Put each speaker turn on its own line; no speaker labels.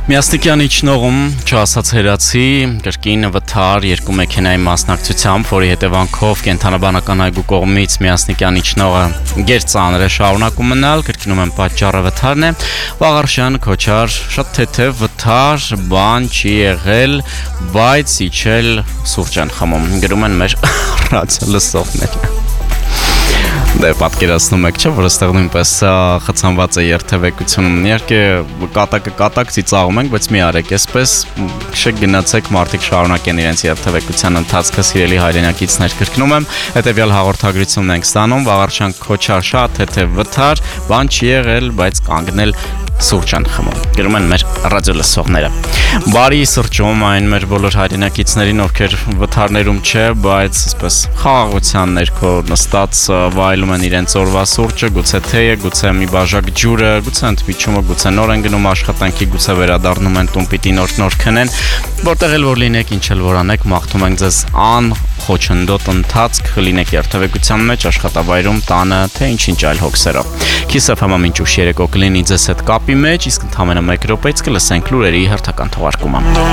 Միասնիկյան իջնողում չասած հերացի կրկին վթար երկու մեքենայի մասնակցությամբ, որի հետևանքով կենթանաբանական այգու կողմից Միասնիկյան իջնողը գերծանր է շարունակում մնալ, կրկնում եմ պատճառը վթարն է, Վաղարշյան Քոչար շատ թեթև վթար, բան չի եղել, բայց իջել սուրճ են խմում, գրում են մեր ռադիո լսողները։ Դե պատկերացնում եք, չէ՞, որ այստեղ նույնպես խցանված է երթևեկություն։ Իհարկե կատակ ծիծաղում ենք, բայց մի արեք, այսպես քշեք գնացեք, մարդիկ շարունակեն իրենց երթևեկության ընթացքը, սիրելի հայրենակիցներ, կրկնում եմ, հետևյալ հաղորդագրությունն ենք ստանում, Վաղարշյան Քոչար շատ թեթև վթար, բան չի եղել, բայց կանգնել սուրճ են խմում, գրում են մեր ռադիո լսողները։ Բարի սրճում այն մեր բոլոր հայրենակիցներին, ովքեր վթարներում չէ, բայց այսպես խաղաղության ներքո նստած վայելում են իրենց օրվա սուրճը, գուցե թեյը, գուցե մի բաժակ ջուրը, գուցե ընդմիջումը, գուցե նոր են գնում աշխատանքի, գուցե վերադառնում են տուն պիտի նոր քնեն, որտեղ էլ որ լինեք, ինչ էլ որ անեք, մաղթում ենք ձեզ խոչընդոտ ընթացք, լինեք երթևեկության մեջ, աշխատավայրում, տանը, թե ինչ այլ հոգսերով։ Kiss FM-ը մինչ ուշ երեկո կլինի ձեզ հետ կապի մեջ, իսկ ընդամենը 1 րոպեից կլսենք լուրերի հերթական թողարկումը։